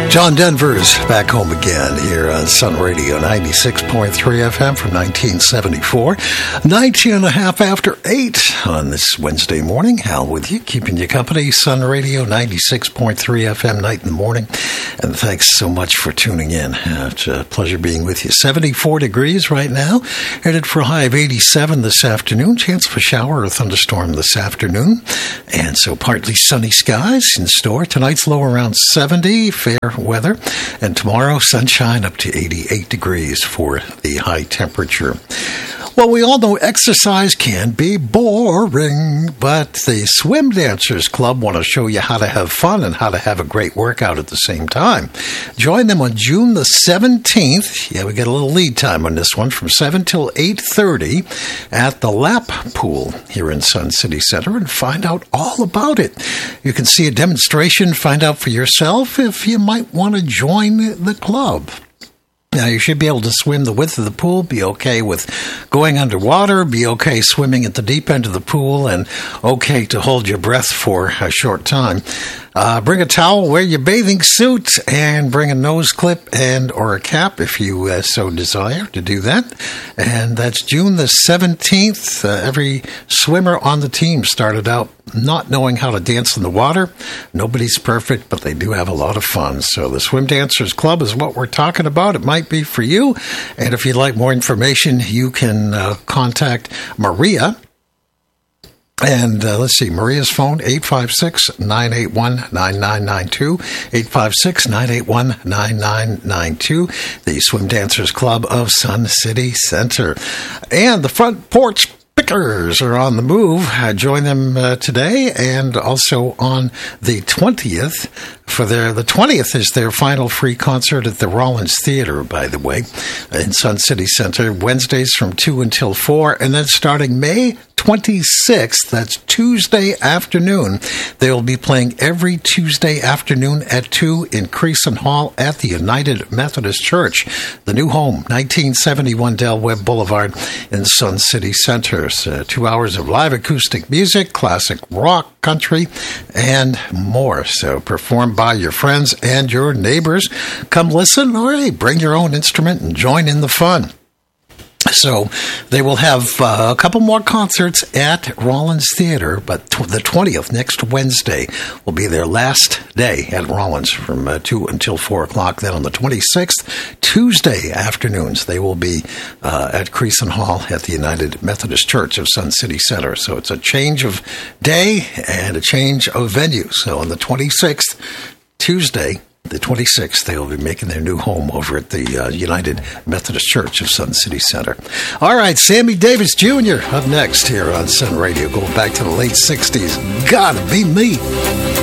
John Denver's back home again here on Sun Radio 96.3 FM from 1974. 19 and a half after 8 on this Wednesday morning. Hal with you, keeping you company. Sun Radio 96.3 FM, night in the morning. And thanks so much for tuning in. It's a pleasure being with you. 74 degrees right now. Headed for a high of 87 this afternoon. Chance of a shower or thunderstorm this afternoon. And so partly sunny skies in store. Tonight's low around 70. Fair weather, and tomorrow sunshine up to 88 degrees for the high temperature. Well, we all know exercise can be boring, but the Swim Dancers Club want to show you how to have fun and how to have a great workout at the same time. Join them on June the 17th. Yeah, we get a little lead time on this one, from 7 till 8:30 at the Lap Pool here in Sun City Center, and find out all about it. You can see a demonstration, find out for yourself if you might want to join the club. Now, you should be able to swim the width of the pool, be okay with going underwater, be okay swimming at the deep end of the pool, and okay to hold your breath for a short time. Bring a towel, wear your bathing suit, and bring a nose clip and or a cap if you so desire to do that. And that's June the 17th. Every swimmer on the team started out not knowing how to dance in the water. Nobody's perfect, but they do have a lot of fun. So the Swim Dancers Club is what we're talking about. It might be for you. And if you'd like more information, you can contact Maria. And let's see, Maria's phone, 856-981-9992, 856-981-9992, the Swim Dancers Club of Sun City Center. And the Front Porch Pickers are on the move. Join them today and also on the 20th. The 20th is their final free concert at the Rollins Theater, by the way, in Sun City Center, Wednesdays from 2 until 4. And then starting May 26th, that's Tuesday afternoon, they will be playing every Tuesday afternoon at 2 in Creason Hall at the United Methodist Church, the new home, 1971 Del Webb Boulevard in Sun City Center. So 2 hours of live acoustic music, classic rock, country, and more. So performed by your friends and your neighbors. Come listen, or hey, bring your own instrument and join in the fun. So they will have a couple more concerts at Rollins Theater, but the 20th, next Wednesday, will be their last day at Rollins from 2 until 4 o'clock. Then on the 26th, Tuesday afternoons, they will be at Creason Hall at the United Methodist Church of Sun City Center. So it's a change of day and a change of venue. So on the 26th, Tuesday, the 26th, they will be making their new home over at the United Methodist Church of Sun City Center. All right, Sammy Davis Jr. up next here on Sun Radio, going back to the late 60s. Gotta be me.